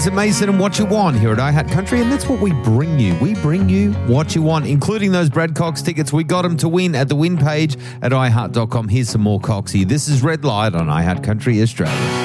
Vincent Mason and What You Want here at iHeart Country, and that's what we bring you. We bring you what you want, including those Brad Cox tickets. We got them to win at the win page at iHeart.com. Here's some more Coxie. This is Red Light on iHeart Country Australia.